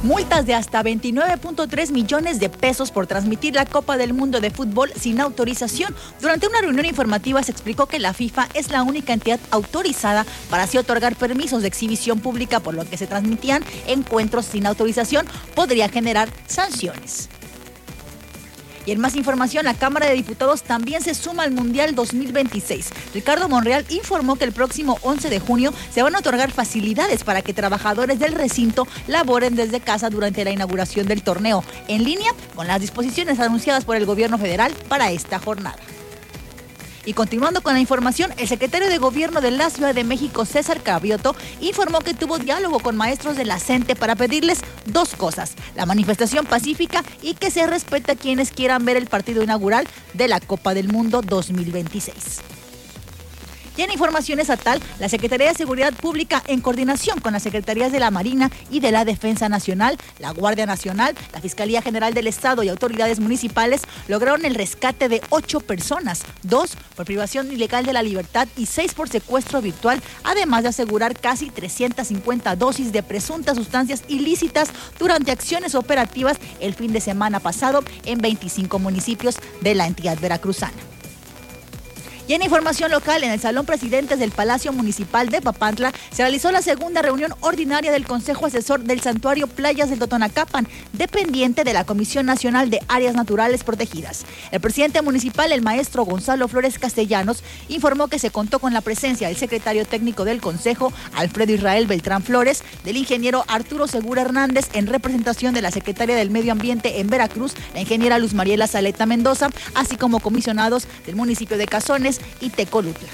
Multas de hasta 29.3 millones de pesos por transmitir la Copa del Mundo de Fútbol sin autorización. Durante una reunión informativa se explicó que la FIFA es la única entidad autorizada para así otorgar permisos de exhibición pública, por lo que se transmitían encuentros sin autorización podría generar sanciones. Y en más información, la Cámara de Diputados también se suma al Mundial 2026. Ricardo Monreal informó que el próximo 11 de junio se van a otorgar facilidades para que trabajadores del recinto laboren desde casa durante la inauguración del torneo, en línea con las disposiciones anunciadas por el gobierno federal para esta jornada. Y continuando con la información, el secretario de Gobierno de la Ciudad de México, César Cabioto, informó que tuvo diálogo con maestros de la CENTE para pedirles dos cosas: la manifestación pacífica y que se respete a quienes quieran ver el partido inaugural de la Copa del Mundo 2026. Y en información estatal, la Secretaría de Seguridad Pública, en coordinación con las Secretarías de la Marina y de la Defensa Nacional, la Guardia Nacional, la Fiscalía General del Estado y autoridades municipales, lograron el rescate de 8 personas, 2 por privación ilegal de la libertad y 6 por secuestro virtual, además de asegurar casi 350 dosis de presuntas sustancias ilícitas durante acciones operativas el fin de semana pasado en 25 municipios de la entidad veracruzana. Y en información local, en el Salón Presidentes del Palacio Municipal de Papantla, se realizó la segunda reunión ordinaria del Consejo Asesor del Santuario Playas del Totonacapan, dependiente de la Comisión Nacional de Áreas Naturales Protegidas. El presidente municipal, el maestro Gonzalo Flores Castellanos, informó que se contó con la presencia del secretario técnico del Consejo, Alfredo Israel Beltrán Flores, del ingeniero Arturo Segura Hernández, en representación de la secretaria del Medio Ambiente en Veracruz, la ingeniera Luz Mariela Saleta Mendoza, así como comisionados del municipio de Cazones y Tecolutla.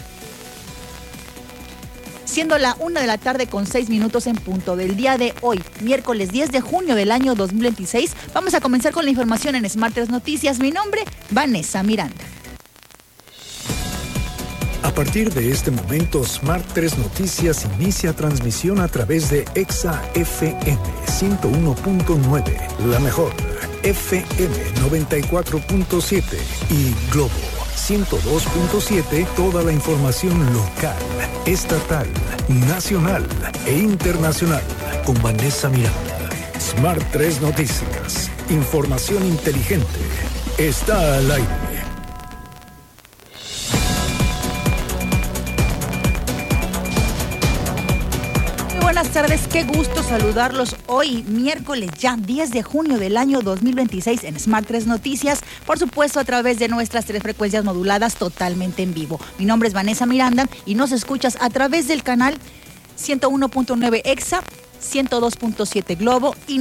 Siendo la 1:06 p.m. en punto del día de hoy, miércoles 10 de junio del año 2026, vamos a comenzar con la información en Smart 3 Noticias. Mi nombre, Vanessa Miranda. A partir de este momento, Smart 3 Noticias inicia transmisión a través de Exa FM 101.9, la mejor, FM 94.7 y Globo 102.7, toda la información local, estatal, nacional e internacional, con Vanessa Miranda. Smart 3 Noticias, información inteligente, está al aire. Buenas tardes, qué gusto saludarlos hoy, miércoles ya 10 de junio del año 2026 en Smart 3 Noticias, por supuesto a través de nuestras 3 frecuencias moduladas totalmente en vivo. Mi nombre es Vanessa Miranda y nos escuchas a través del canal 101.9 Exa, 102.7 Globo y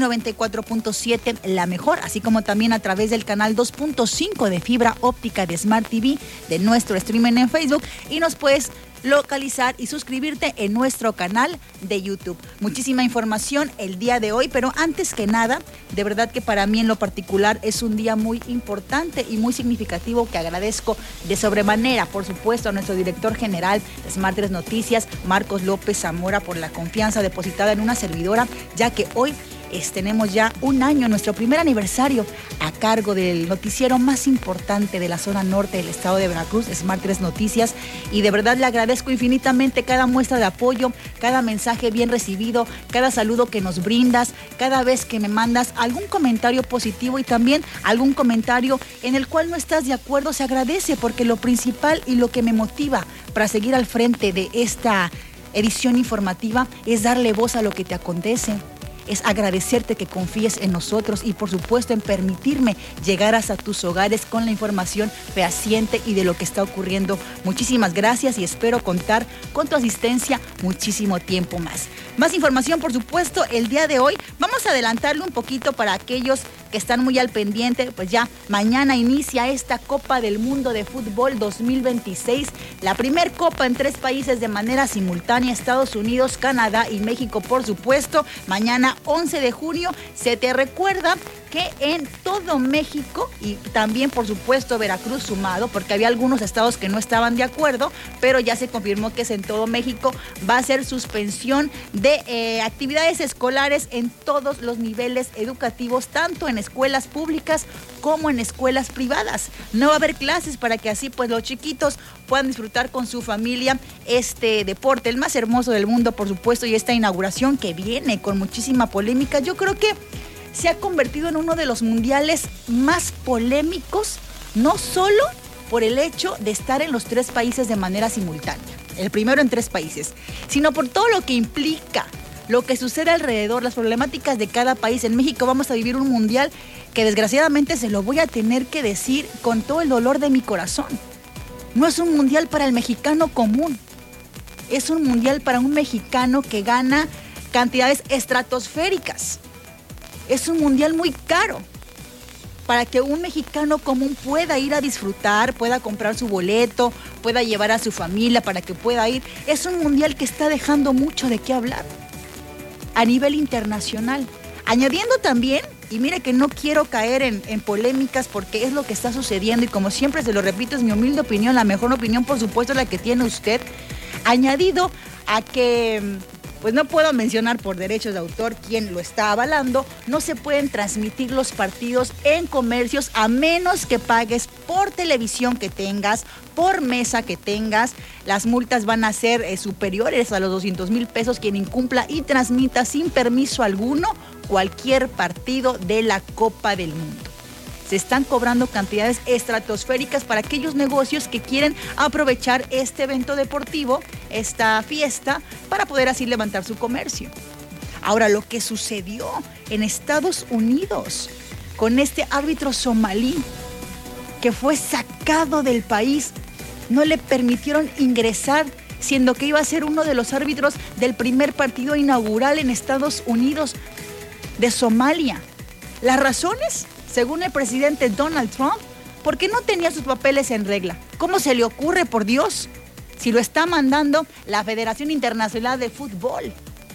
94.7 La Mejor, así como también a través del canal 2.5 de fibra óptica de Smart TV de nuestro streaming en Facebook, y nos puedes localizar y suscribirte en nuestro canal de YouTube. Muchísima información el día de hoy, pero antes que nada, de verdad que para mí en lo particular es un día muy importante y muy significativo, que agradezco de sobremanera, por supuesto, a nuestro director general de Smart 3 Noticias, Marcos López Zamora, por la confianza depositada en una servidora, ya que hoy tenemos ya un año, nuestro primer aniversario a cargo del noticiero más importante de la zona norte del estado de Veracruz, Smart 3 Noticias, y de verdad le agradezco infinitamente cada muestra de apoyo, cada mensaje bien recibido, cada saludo que nos brindas, cada vez que me mandas algún comentario positivo y también algún comentario en el cual no estás de acuerdo. Se agradece, porque lo principal y lo que me motiva para seguir al frente de esta edición informativa es darle voz a lo que te acontece. Es agradecerte que confíes en nosotros y, por supuesto, en permitirme llegar hasta tus hogares con la información fehaciente y de lo que está ocurriendo. Muchísimas gracias y espero contar con tu asistencia muchísimo tiempo más. Más información, por supuesto, el día de hoy. Vamos a adelantarlo un poquito para aquellos que están muy al pendiente. Pues ya mañana inicia esta Copa del Mundo de Fútbol 2026, la primer copa en 3 países de manera simultánea: Estados Unidos, Canadá y México, por supuesto. Mañana 11 de junio, se te recuerda que en todo México y también, por supuesto, Veracruz sumado, porque había algunos estados que no estaban de acuerdo, pero ya se confirmó que es en todo México, va a ser suspensión de actividades escolares en todos los niveles educativos, tanto en en escuelas públicas como en escuelas privadas. No va a haber clases para que así pues los chiquitos puedan disfrutar con su familia este deporte, el más hermoso del mundo, por supuesto, y esta inauguración que viene con muchísima polémica. Yo creo que se ha convertido en uno de los mundiales más polémicos, no solo por el hecho de estar en los 3 países de manera simultánea, el primero en 3 países, sino por todo lo que implica, lo que sucede alrededor, las problemáticas de cada país. En México vamos a vivir un mundial que desgraciadamente se lo voy a tener que decir con todo el dolor de mi corazón. No es un mundial para el mexicano común, es un mundial para un mexicano que gana cantidades estratosféricas. Es un mundial muy caro para que un mexicano común pueda ir a disfrutar, pueda comprar su boleto, pueda llevar a su familia para que pueda ir. Es un mundial que está dejando mucho de qué hablar a nivel internacional. Añadiendo también, y mire que no quiero caer en polémicas porque es lo que está sucediendo y como siempre se lo repito, es mi humilde opinión, la mejor opinión por supuesto la que tiene usted, añadido a que pues no puedo mencionar por derechos de autor quién lo está avalando, no se pueden transmitir los partidos en comercios a menos que pagues por televisión que tengas, por mesa que tengas. Las multas van a ser superiores a los 200,000 pesos quien incumpla y transmita sin permiso alguno cualquier partido de la Copa del Mundo. Se están cobrando cantidades estratosféricas para aquellos negocios que quieren aprovechar este evento deportivo, esta fiesta, para poder así levantar su comercio. Ahora, lo que sucedió en Estados Unidos con este árbitro somalí que fue sacado del país, no le permitieron ingresar, siendo que iba a ser uno de los árbitros del primer partido inaugural en Estados Unidos de Somalia. Las razones, según el presidente Donald Trump, porque no tenía sus papeles en regla. ¿Cómo se le ocurre, por Dios? Si lo está mandando la Federación Internacional de Fútbol.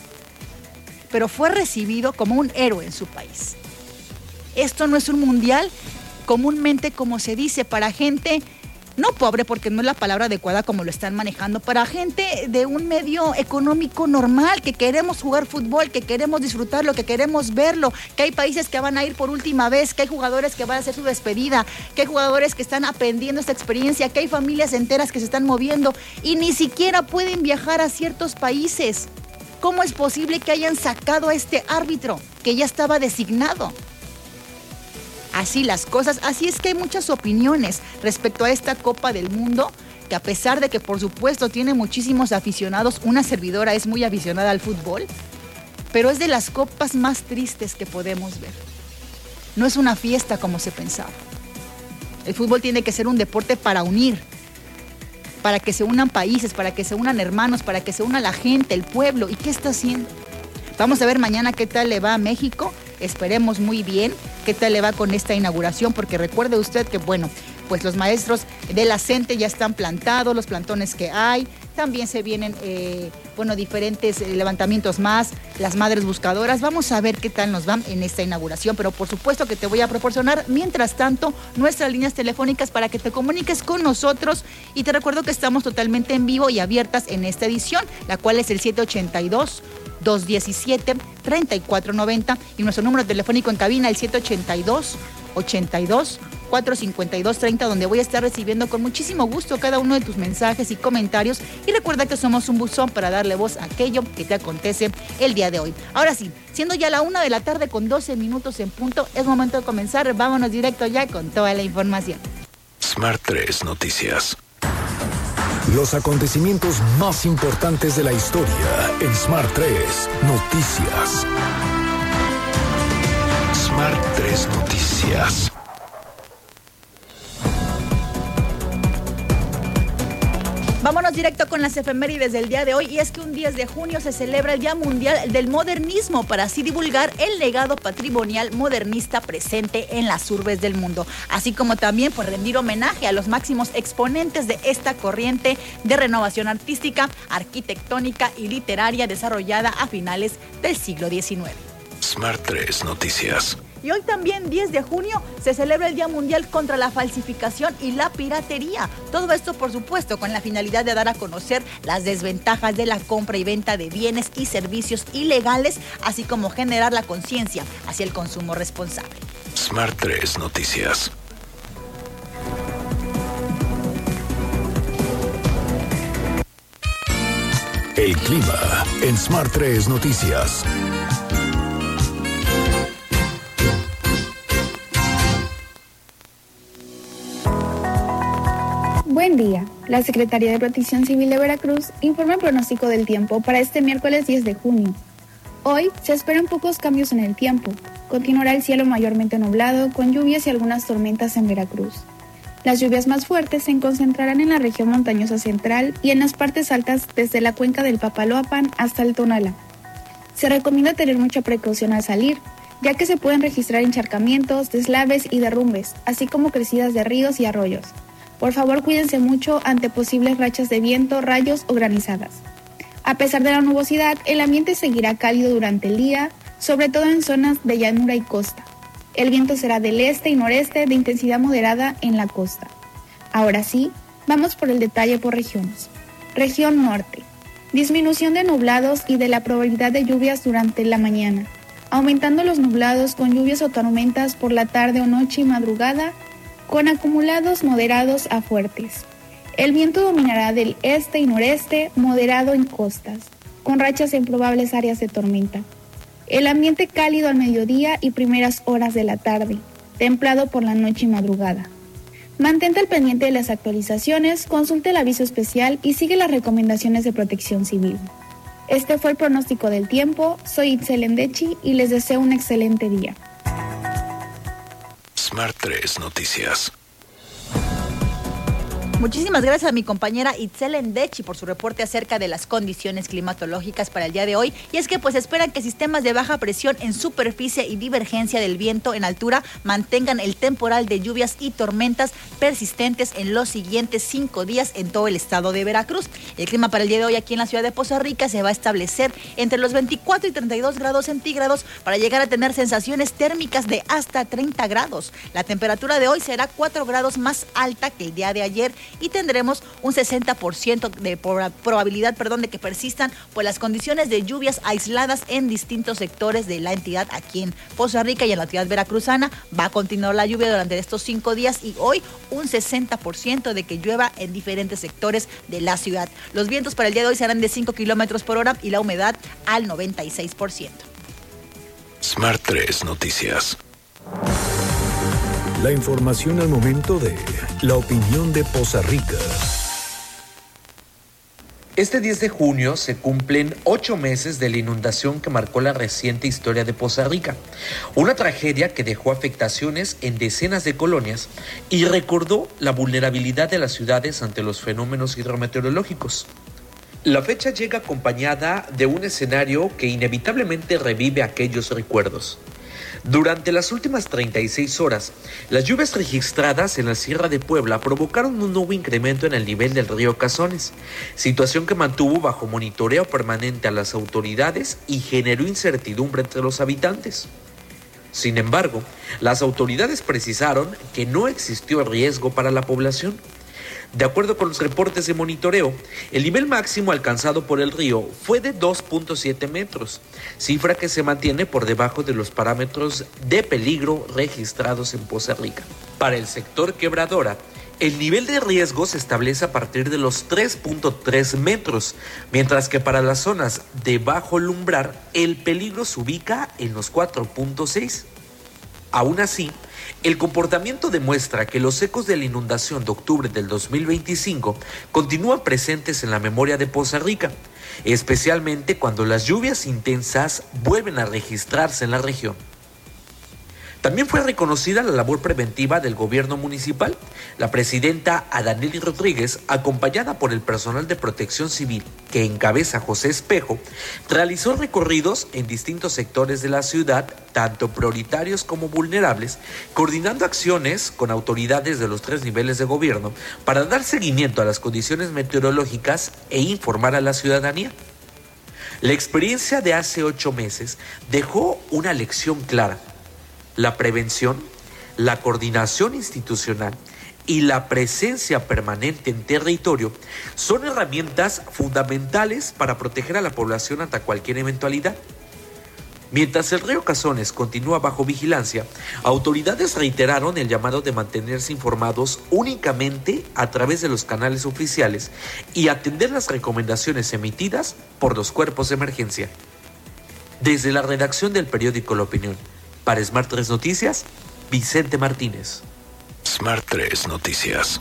Pero fue recibido como un héroe en su país. Esto no es un mundial comúnmente, como se dice, para gente no pobre, porque no es la palabra adecuada como lo están manejando, para gente de un medio económico normal, que queremos jugar fútbol, que queremos disfrutarlo, que queremos verlo, que hay países que van a ir por última vez, que hay jugadores que van a hacer su despedida, que hay jugadores que están aprendiendo esta experiencia, que hay familias enteras que se están moviendo y ni siquiera pueden viajar a ciertos países. ¿Cómo es posible que hayan sacado a este árbitro que ya estaba designado? Así las cosas, así es que hay muchas opiniones respecto a esta Copa del Mundo, que a pesar de que por supuesto tiene muchísimos aficionados, una servidora es muy aficionada al fútbol, pero es de las copas más tristes que podemos ver. No es una fiesta como se pensaba. El fútbol tiene que ser un deporte para unir, para que se unan países, para que se unan hermanos, para que se una la gente, el pueblo. ¿Y qué está haciendo? Vamos a ver mañana qué tal le va a México. Esperemos muy bien qué tal le va con esta inauguración, porque recuerde usted que, bueno, pues los maestros de la CENTE ya están plantados, los plantones que hay, también se vienen, diferentes levantamientos más, las madres buscadoras. Vamos a ver qué tal nos van en esta inauguración, pero por supuesto que te voy a proporcionar, mientras tanto, nuestras líneas telefónicas para que te comuniques con nosotros, y te recuerdo que estamos totalmente en vivo y abiertas en esta edición, la cual es el 782-217-3490 y nuestro número telefónico en cabina el 782-82-452-30, donde voy a estar recibiendo con muchísimo gusto cada uno de tus mensajes y comentarios. Y recuerda que somos un buzón para darle voz a aquello que te acontece el día de hoy. Ahora sí, siendo ya la 1:00 con 12 minutos en punto, es momento de comenzar. Vámonos directo ya con toda la información. Smart 3 Noticias. Los acontecimientos más importantes de la historia en Smart 3 Noticias. Smart 3 Noticias. Vámonos directo con las efemérides del día de hoy, y es que un 10 de junio se celebra el Día Mundial del Modernismo para así divulgar el legado patrimonial modernista presente en las urbes del mundo, así como también por rendir homenaje a los máximos exponentes de esta corriente de renovación artística, arquitectónica y literaria desarrollada a finales del siglo XIX. Smart 3 Noticias. Y hoy también, 10 de junio, se celebra el Día Mundial contra la Falsificación y la Piratería. Todo esto, por supuesto, con la finalidad de dar a conocer las desventajas de la compra y venta de bienes y servicios ilegales, así como generar la conciencia hacia el consumo responsable. Smart 3 Noticias. El clima en Smart 3 Noticias. Buen día. La Secretaría de Protección Civil de Veracruz informa el pronóstico del tiempo para este miércoles 10 de junio. Hoy se esperan pocos cambios en el tiempo. Continuará el cielo mayormente nublado, con lluvias y algunas tormentas en Veracruz. Las lluvias más fuertes se concentrarán en la región montañosa central y en las partes altas desde la cuenca del Papaloapan hasta el Tonalá. Se recomienda tener mucha precaución al salir, ya que se pueden registrar encharcamientos, deslaves y derrumbes, así como crecidas de ríos y arroyos. Por favor, cuídense mucho ante posibles rachas de viento, rayos o granizadas. A pesar de la nubosidad, el ambiente seguirá cálido durante el día, sobre todo en zonas de llanura y costa. El viento será del este y noreste de intensidad moderada en la costa. Ahora sí, vamos por el detalle por regiones. Región norte. Disminución de nublados y de la probabilidad de lluvias durante la mañana, aumentando los nublados con lluvias o tormentas por la tarde o noche y madrugada, con acumulados moderados a fuertes. El viento dominará del este y noreste, moderado en costas, con rachas en probables áreas de tormenta. El ambiente cálido al mediodía y primeras horas de la tarde, templado por la noche y madrugada. Mantente al pendiente de las actualizaciones, consulte el aviso especial y sigue las recomendaciones de Protección Civil. Este fue el pronóstico del tiempo. Soy Itzel Endechi y les deseo un excelente día. Smart 3 Noticias. Muchísimas gracias a mi compañera Itzel Endechi por su reporte acerca de las condiciones climatológicas para el día de hoy. Y es que pues esperan que sistemas de baja presión en superficie y divergencia del viento en altura mantengan el temporal de lluvias y tormentas persistentes en los siguientes 5 días en todo el estado de Veracruz. El clima para el día de hoy aquí en la ciudad de Poza Rica se va a establecer entre los 24 y 32 grados centígrados para llegar a tener sensaciones térmicas de hasta 30 grados. La temperatura de hoy será 4 grados más alta que el día de ayer y tendremos un 60% de probabilidad de que persistan pues las condiciones de lluvias aisladas en distintos sectores de la entidad aquí en Poza Rica y en la ciudad veracruzana. Va a continuar la lluvia durante estos 5 días y hoy un 60% de que llueva en diferentes sectores de la ciudad. Los vientos para el día de hoy serán de 5 kilómetros por hora y la humedad al 96%. Smart 3 Noticias. La información al momento de la opinión de Poza Rica. Este 10 de junio se cumplen 8 meses de la inundación que marcó la reciente historia de Poza Rica. Una tragedia que dejó afectaciones en decenas de colonias y recordó la vulnerabilidad de las ciudades ante los fenómenos hidrometeorológicos. La fecha llega acompañada de un escenario que inevitablemente revive aquellos recuerdos. Durante las últimas 36 horas, las lluvias registradas en la Sierra de Puebla provocaron un nuevo incremento en el nivel del río Cazones, situación que mantuvo bajo monitoreo permanente a las autoridades y generó incertidumbre entre los habitantes. Sin embargo, las autoridades precisaron que no existió riesgo para la población. De acuerdo con los reportes de monitoreo, el nivel máximo alcanzado por el río fue de 2.7 metros, cifra que se mantiene por debajo de los parámetros de peligro registrados en Poza Rica. Para el sector Quebradora, el nivel de riesgo se establece a partir de los 3.3 metros, mientras que para las zonas de bajo lumbrar, el peligro se ubica en los 4.6. Aún así, el comportamiento demuestra que los ecos de la inundación de octubre del 2025 continúan presentes en la memoria de Poza Rica, especialmente cuando las lluvias intensas vuelven a registrarse en la región. También fue reconocida la labor preventiva del gobierno municipal. La presidenta Adanely Rodríguez, acompañada por el personal de Protección Civil que encabeza José Espejo, realizó recorridos en distintos sectores de la ciudad, tanto prioritarios como vulnerables, coordinando acciones con autoridades de los 3 niveles de gobierno para dar seguimiento a las condiciones meteorológicas e informar a la ciudadanía. La experiencia de hace 8 meses dejó una lección clara. La prevención, la coordinación institucional y la presencia permanente en territorio son herramientas fundamentales para proteger a la población ante cualquier eventualidad. Mientras el río Cazones continúa bajo vigilancia, autoridades reiteraron el llamado de mantenerse informados únicamente a través de los canales oficiales y atender las recomendaciones emitidas por los cuerpos de emergencia. Desde la redacción del periódico La Opinión, para Smart 3 Noticias, Vicente Martínez. Smart 3 Noticias.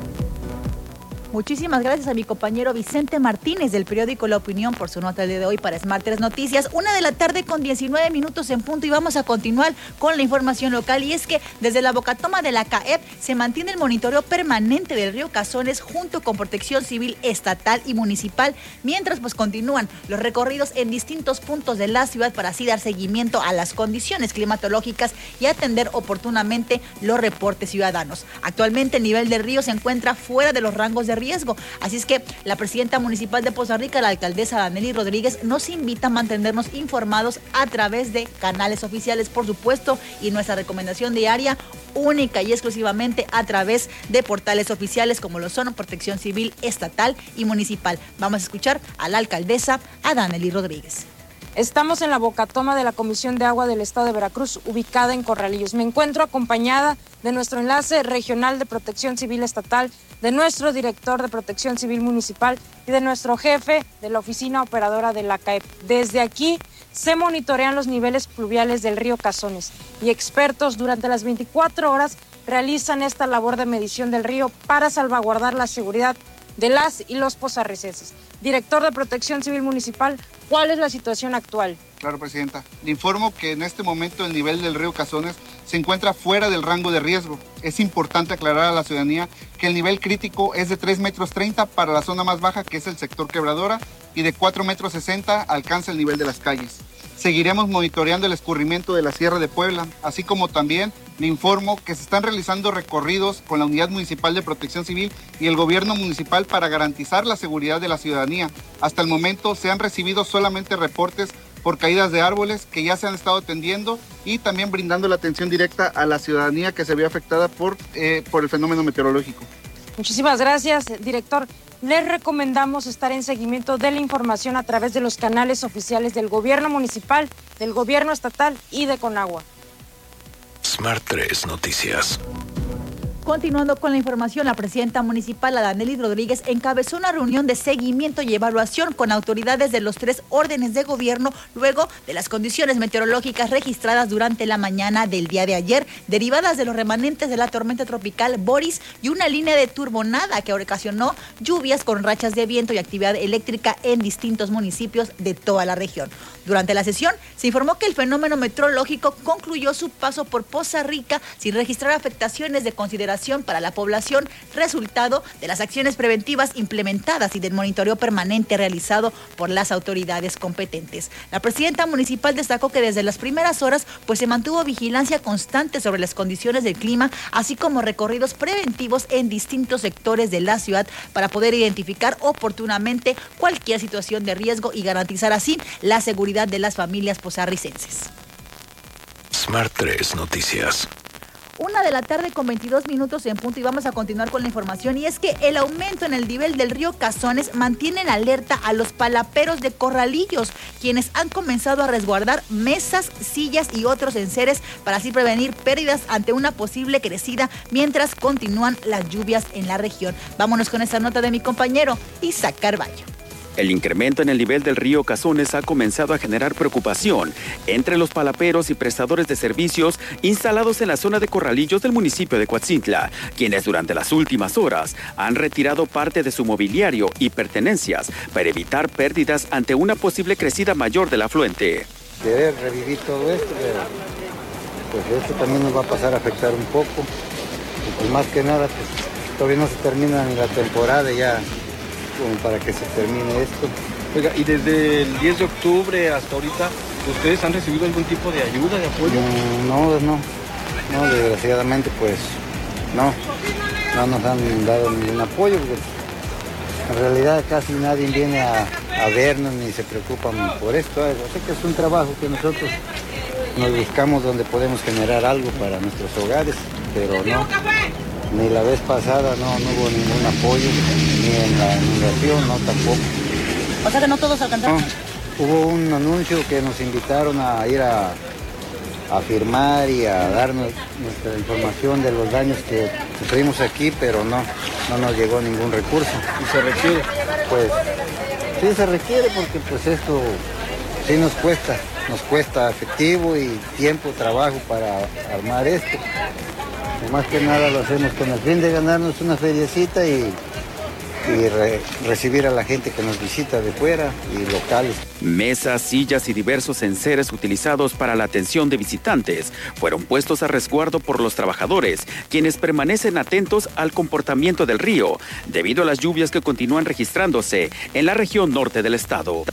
Muchísimas gracias a mi compañero Vicente Martínez del periódico La Opinión por su nota el día de hoy para Smart 3 Noticias. 1:00 con 19 minutos en punto y vamos a continuar con la información local. Y es que desde la Bocatoma de la CAEP se mantiene el monitoreo permanente del río Cazones junto con Protección Civil estatal y municipal, mientras continúan los recorridos en distintos puntos de la ciudad para así dar seguimiento a las condiciones climatológicas y atender oportunamente los reportes ciudadanos. Actualmente el nivel del río se encuentra fuera de los rangos de riesgo. Así es que la presidenta municipal de Poza Rica, la alcaldesa Danely Rodríguez, nos invita a mantenernos informados a través de canales oficiales, por supuesto, y nuestra recomendación diaria única y exclusivamente a través de portales oficiales como lo son Protección Civil estatal y municipal. Vamos a escuchar a la alcaldesa, a Danely Rodríguez. Estamos en la Bocatoma de la Comisión de Agua del Estado de Veracruz, ubicada en Corralillos. Me encuentro acompañada de nuestro enlace regional de Protección Civil estatal, de nuestro director de Protección Civil municipal y de nuestro jefe de la oficina operadora de la CAEP. Desde aquí se monitorean los niveles pluviales del río Cazones y expertos durante las 24 horas realizan esta labor de medición del río para salvaguardar la seguridad de las y los pozarricenses. Director de Protección Civil Municipal, ¿cuál es la situación actual? Claro, Presidenta. Le informo que en este momento el nivel del río Cazones se encuentra fuera del rango de riesgo. Es importante aclarar a la ciudadanía que el nivel crítico es de 3,30 metros para la zona más baja, que es el sector Quebradora, y de 4,60 metros alcanza el nivel de las calles. Seguiremos monitoreando el escurrimiento de la Sierra de Puebla, así como también le informo que se están realizando recorridos con la Unidad Municipal de Protección Civil y el Gobierno Municipal para garantizar la seguridad de la ciudadanía. Hasta el momento se han recibido solamente reportes por caídas de árboles que ya se han estado atendiendo y también brindando la atención directa a la ciudadanía que se ve afectada por el fenómeno meteorológico. Muchísimas gracias, director. Les recomendamos estar en seguimiento de la información a través de los canales oficiales del gobierno municipal, del gobierno estatal y de Conagua. Smart 3 Noticias. Continuando con la información, la presidenta municipal, Danely Rodríguez, encabezó una reunión de seguimiento y evaluación con autoridades de los 3 órdenes de gobierno luego de las condiciones meteorológicas registradas durante la mañana del día de ayer, derivadas de los remanentes de la tormenta tropical Boris y una línea de turbonada que ocasionó lluvias con rachas de viento y actividad eléctrica en distintos municipios de toda la región. Durante la sesión se informó que el fenómeno meteorológico concluyó su paso por Poza Rica sin registrar afectaciones de consideración para la población, resultado de las acciones preventivas implementadas y del monitoreo permanente realizado por las autoridades competentes. La presidenta municipal destacó que desde las primeras horas se mantuvo vigilancia constante sobre las condiciones del clima, así como recorridos preventivos en distintos sectores de la ciudad para poder identificar oportunamente cualquier situación de riesgo y garantizar así la seguridad de las familias pozarricenses. Smart 3 Noticias. 1:00 con 22 minutos en punto y vamos a continuar con la información. Y es que el aumento en el nivel del río Cazones mantiene en alerta a los palaperos de Corralillos, quienes han comenzado a resguardar mesas, sillas y otros enseres para así prevenir pérdidas ante una posible crecida mientras continúan las lluvias en la región. Vámonos con esta nota de mi compañero Isaac Carballo. El incremento en el nivel del río Cazones ha comenzado a generar preocupación entre los palaperos y prestadores de servicios instalados en la zona de Corralillos del municipio de Coatzintla, quienes durante las últimas horas han retirado parte de su mobiliario y pertenencias para evitar pérdidas ante una posible crecida mayor del afluente. Querer revivir todo esto, pero pues esto también nos va a pasar a afectar un poco. Y pues más que nada, pues todavía no se termina ni la temporada ya, como para que se termine esto. Oiga, y desde el 10 de octubre hasta ahorita, ¿ustedes han recibido algún tipo de ayuda, de apoyo? No, desgraciadamente pues no nos han dado ningún apoyo, porque en realidad casi nadie viene a vernos ni se preocupan por esto. Sé que es un trabajo que nosotros nos buscamos donde podemos generar algo para nuestros hogares, pero no, ni la vez pasada no hubo ningún apoyo, ni en la inundación, no tampoco. O sea que no todos alcanzaron. No, hubo un anuncio que nos invitaron a ir a firmar y a darnos nuestra información de los daños que sufrimos aquí, pero no nos llegó ningún recurso. ¿Y se requiere? Pues sí se requiere porque pues esto sí nos cuesta efectivo y tiempo, trabajo para armar esto. Y más que nada lo hacemos con el fin de ganarnos una feriecita y recibir a la gente que nos visita de fuera y locales. Mesas, sillas y diversos enseres utilizados para la atención de visitantes fueron puestos a resguardo por los trabajadores, quienes permanecen atentos al comportamiento del río, debido a las lluvias que continúan registrándose en la región norte del estado.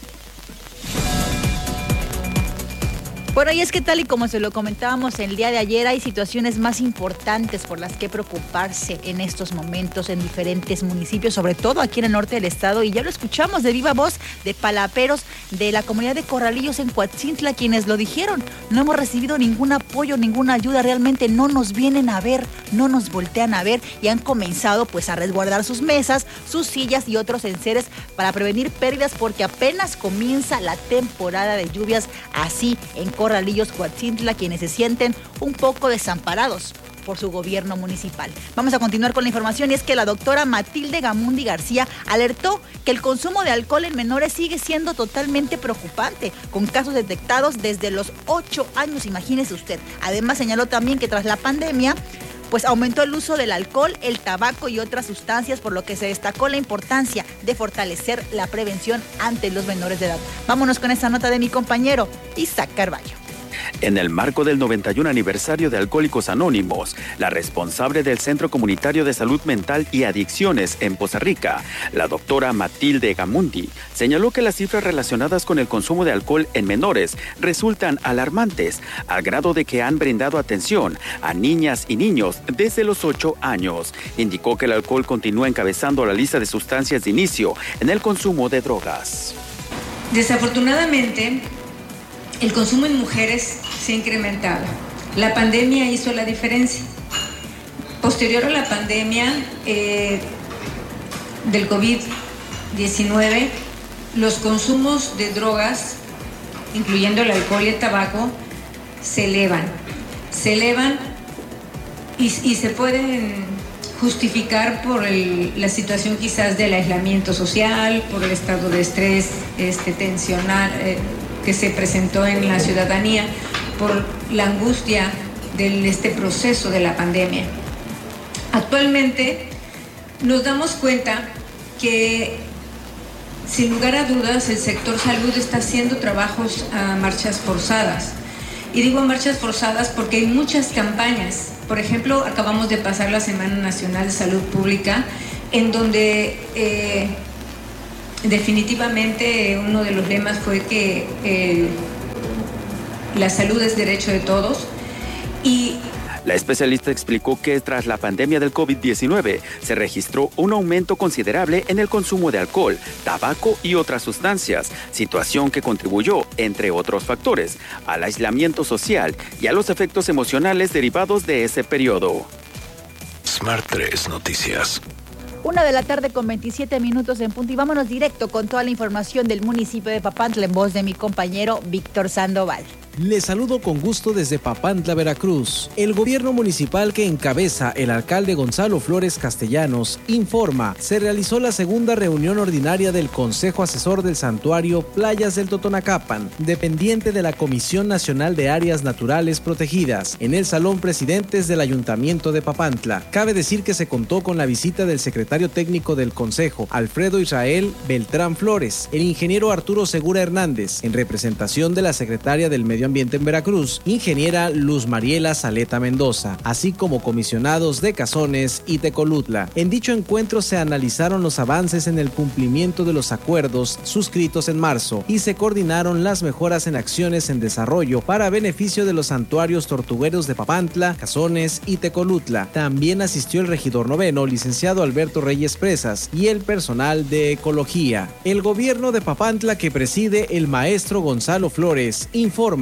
Bueno, y es que tal y como se lo comentábamos el día de ayer, hay situaciones más importantes por las que preocuparse en estos momentos en diferentes municipios, sobre todo aquí en el norte del estado, y ya lo escuchamos de viva voz de palaperos de la comunidad de Corralillos en Coatzintla, quienes lo dijeron: no hemos recibido ningún apoyo, ninguna ayuda, realmente no nos vienen a ver, no nos voltean a ver, y han comenzado pues a resguardar sus mesas, sus sillas y otros enseres para prevenir pérdidas, porque apenas comienza la temporada de lluvias así en Corralillos, Coatzintla, quienes se sienten un poco desamparados por su gobierno municipal. Vamos a continuar con la información, y es que la doctora Matilde Gamundi García alertó que el consumo de alcohol en menores sigue siendo totalmente preocupante, con casos detectados desde los 8 años, imagínese usted. Además señaló también que tras la pandemia pues aumentó el uso del alcohol, el tabaco y otras sustancias, por lo que se destacó la importancia de fortalecer la prevención ante los menores de edad. Vámonos con esta nota de mi compañero Isaac Carballo. En el marco del 91 aniversario de Alcohólicos Anónimos, la responsable del Centro Comunitario de Salud Mental y Adicciones en Poza Rica, la doctora Matilde Gamundi, señaló que las cifras relacionadas con el consumo de alcohol en menores resultan alarmantes, al grado de que han brindado atención a niñas y niños desde los 8 años. Indicó que el alcohol continúa encabezando la lista de sustancias de inicio en el consumo de drogas. Desafortunadamente, el consumo en mujeres se ha incrementado. La pandemia hizo la diferencia. Posterior a la pandemia del COVID-19, los consumos de drogas, incluyendo el alcohol y el tabaco, se elevan y se pueden justificar por la situación quizás del aislamiento social, por el estado de estrés tensional que se presentó en la ciudadanía, por la angustia de proceso de la pandemia. Actualmente nos damos cuenta que, sin lugar a dudas, el sector salud está haciendo trabajos a marchas forzadas. Y digo marchas forzadas porque hay muchas campañas. Por ejemplo, acabamos de pasar la Semana Nacional de Salud Pública, en donde definitivamente uno de los lemas fue que la salud es derecho de todos. Y la especialista explicó que tras la pandemia del COVID-19 se registró un aumento considerable en el consumo de alcohol, tabaco y otras sustancias, situación que contribuyó, entre otros factores, al aislamiento social y a los efectos emocionales derivados de ese periodo. Smart 3 Noticias. 1:27 p.m. en punto, y vámonos directo con toda la información del municipio de Papantla en voz de mi compañero Víctor Sandoval. Les saludo con gusto desde Papantla, Veracruz. El gobierno municipal que encabeza el alcalde Gonzalo Flores Castellanos informa: se realizó la segunda reunión ordinaria del Consejo Asesor del Santuario Playas del Totonacapan, dependiente de la Comisión Nacional de Áreas Naturales Protegidas, en el Salón Presidentes del Ayuntamiento de Papantla. Cabe decir que se contó con la visita del secretario técnico del Consejo, Alfredo Israel Beltrán Flores, el ingeniero Arturo Segura Hernández, en representación de la secretaria del Medio Ambiente en Veracruz, ingeniera Luz Mariela Saleta Mendoza, así como comisionados de Cazones y Tecolutla. En dicho encuentro se analizaron los avances en el cumplimiento de los acuerdos suscritos en marzo y se coordinaron las mejoras en acciones en desarrollo para beneficio de los santuarios tortugueros de Papantla, Cazones y Tecolutla. También asistió el regidor noveno, licenciado Alberto Reyes Presas, y el personal de Ecología. El gobierno de Papantla, que preside el maestro Gonzalo Flores, informa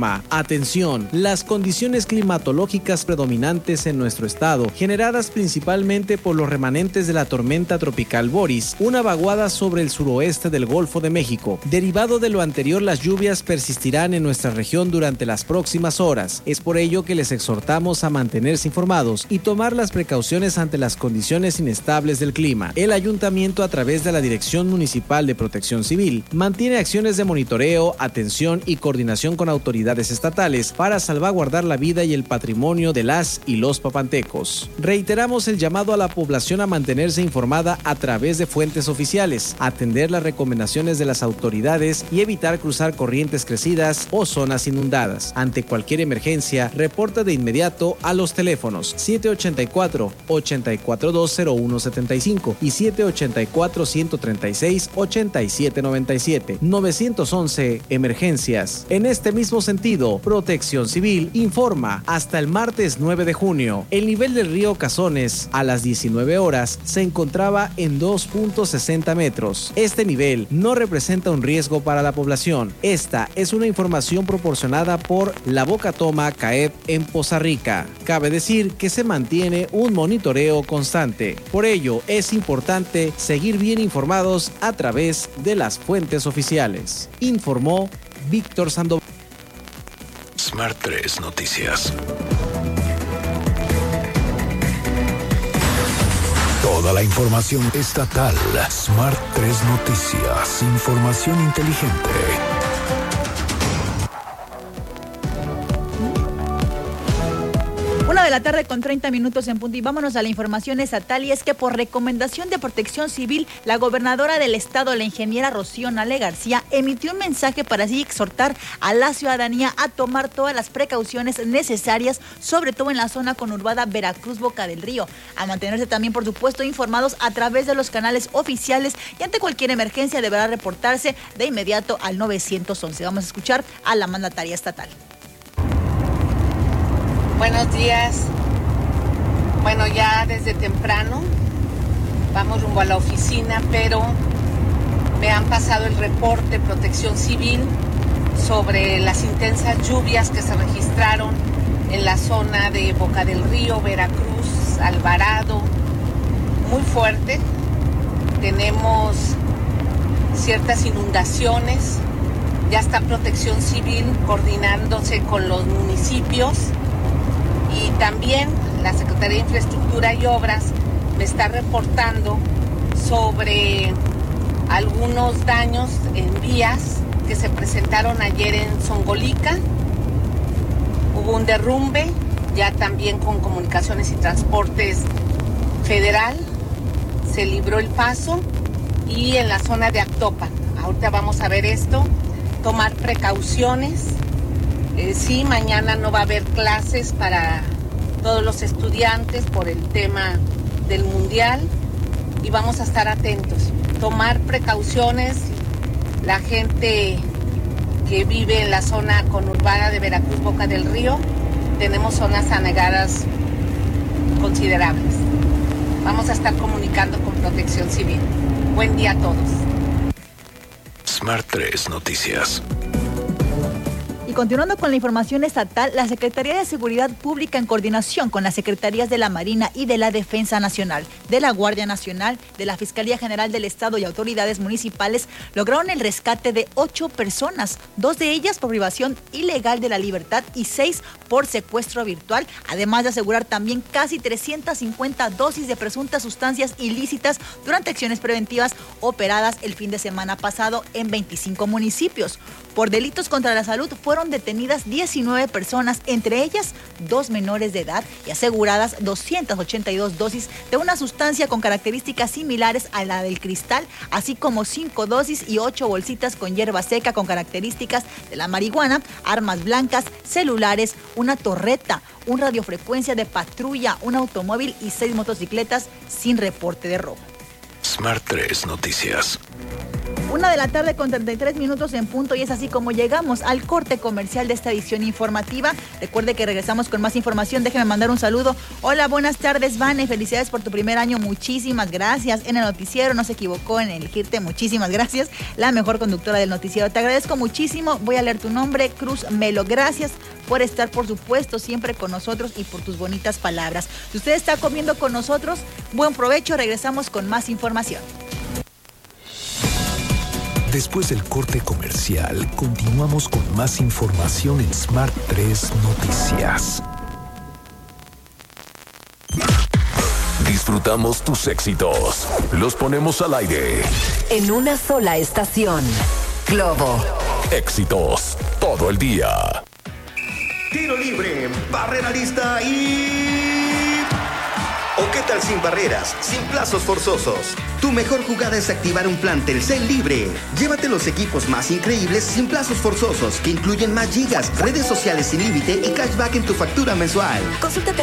informa. Atención, las condiciones climatológicas predominantes en nuestro estado, generadas principalmente por los remanentes de la tormenta tropical Boris, una vaguada sobre el suroeste del Golfo de México. Derivado de lo anterior, las lluvias persistirán en nuestra región durante las próximas horas. Es por ello que les exhortamos a mantenerse informados y tomar las precauciones ante las condiciones inestables del clima. El ayuntamiento, a través de la Dirección Municipal de Protección Civil, mantiene acciones de monitoreo, atención y coordinación con autoridades estatales para salvaguardar la vida y el patrimonio de las y los papantecos. Reiteramos el llamado a la población a mantenerse informada a través de fuentes oficiales, atender las recomendaciones de las autoridades y evitar cruzar corrientes crecidas o zonas inundadas. Ante cualquier emergencia, reporta de inmediato a los teléfonos 784-8420175 y 784-136-8797. 911 Emergencias. En este mismo sentido, Protección Civil informa hasta el martes 9 de junio. El nivel del río Cazones a las 19 horas se encontraba en 2.60 metros. Este nivel no representa un riesgo para la población. Esta es una información proporcionada por la Bocatoma CAEP en Poza Rica. Cabe decir que se mantiene un monitoreo constante. Por ello, es importante seguir bien informados a través de las fuentes oficiales. Informó Víctor Sandoval. Smart 3 Noticias. Toda la información estatal. Smart 3 Noticias. Información inteligente. 1:30 p.m. en punto, y vámonos a la información estatal. Y es que por recomendación de Protección Civil, la gobernadora del estado, la ingeniera Rocío Nale García, emitió un mensaje para así exhortar a la ciudadanía a tomar todas las precauciones necesarias, sobre todo en la zona conurbada Veracruz-Boca del Río, a mantenerse también, por supuesto, informados a través de los canales oficiales, y ante cualquier emergencia deberá reportarse de inmediato al 911. Vamos a escuchar a la mandataria estatal. Buenos días. Bueno, ya desde temprano vamos rumbo a la oficina, pero me han pasado el reporte Protección Civil sobre las intensas lluvias que se registraron en la zona de Boca del Río, Veracruz, Alvarado, muy fuerte. Tenemos ciertas inundaciones. Ya está Protección Civil coordinándose con los municipios. Y también la Secretaría de Infraestructura y Obras me está reportando sobre algunos daños en vías que se presentaron ayer en Zongolica. Hubo un derrumbe, ya también con Comunicaciones y Transportes Federal se libró el paso, y en la zona de Actopan. Ahorita vamos a ver esto, tomar precauciones. Sí, mañana no va a haber clases para todos los estudiantes por el tema del mundial, y vamos a estar atentos, tomar precauciones. La gente que vive en la zona conurbada de Veracruz, Boca del Río, tenemos zonas anegadas considerables. Vamos a estar comunicando con Protección Civil. Buen día a todos. Smart 3 Noticias. Y continuando con la información estatal, la Secretaría de Seguridad Pública, en coordinación con las Secretarías de la Marina y de la Defensa Nacional, de la Guardia Nacional, de la Fiscalía General del Estado y autoridades municipales, lograron el rescate de 8 personas, 2 de ellas por privación ilegal de la libertad y 6 por secuestro virtual, además de asegurar también casi 350 dosis de presuntas sustancias ilícitas durante acciones preventivas operadas el fin de semana pasado en 25 municipios. Por delitos contra la salud fueron detenidas 19 personas, entre ellas 2 menores de edad, y aseguradas 282 dosis de una sustancia con características similares a la del cristal, así como 5 dosis y 8 bolsitas con hierba seca con características de la marihuana, armas blancas, celulares, una torreta, un radiofrecuencia de patrulla, un automóvil y 6 motocicletas sin reporte de robo. Smart 3 Noticias. 1:33 p.m. en punto, y es así como llegamos al corte comercial de esta edición informativa. Recuerde que regresamos con más información. Déjeme mandar un saludo. Hola, buenas tardes, Vane. Felicidades por tu primer año. Muchísimas gracias. En el noticiero no se equivocó en elegirte. Muchísimas gracias. La mejor conductora del noticiero. Te agradezco muchísimo. Voy a leer tu nombre, Cruz Melo. Gracias por estar, por supuesto, siempre con nosotros y por tus bonitas palabras. Si usted está comiendo con nosotros, buen provecho. Regresamos con más información. Después del corte comercial, continuamos con más información en Smart 3 Noticias. Disfrutamos tus éxitos. Los ponemos al aire. En una sola estación. Globo. Éxitos todo el día. Tiro libre, barrera lista y... ¿O qué tal sin barreras, sin plazos forzosos? Tu mejor jugada es activar un plan Telcel libre. Llévate los equipos más increíbles sin plazos forzosos, que incluyen más gigas, redes sociales sin límite y cashback en tu factura mensual. Consulta